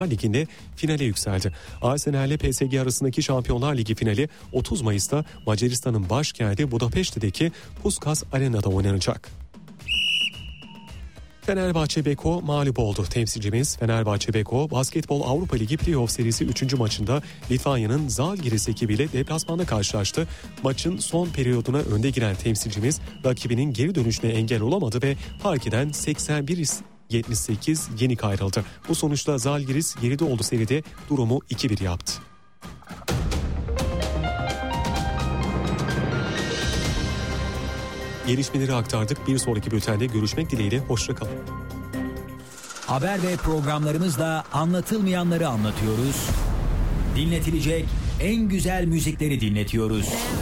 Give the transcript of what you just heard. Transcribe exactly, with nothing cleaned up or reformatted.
Ligi'nde finale yükseldi. Arsenal ile P S G arasındaki Şampiyonlar Ligi finali otuz Mayıs'ta Macaristan'ın başkenti Budapeşte'deki Puskás Arena'da oynanacak. Fenerbahçe Beko mağlup oldu. Temsilcimiz Fenerbahçe Beko Basketbol Avrupa Ligi Playoff serisi üçüncü maçında Litvanya'nın Žalgiris ekibiyle deplasmanda karşılaştı. Maçın son periyoduna önde giren temsilcimiz rakibinin geri dönüşüne engel olamadı ve fark eden seksen bir yetmiş sekiz yenik ayrıldı. Bu sonuçta Žalgiris geride oldu seride durumu iki bir yaptı. Gelişmeleri aktardık. Bir sonraki bültende görüşmek dileğiyle. Hoşça kalın. Haber ve programlarımızla anlatılmayanları anlatıyoruz. Dinletilecek en güzel müzikleri dinletiyoruz.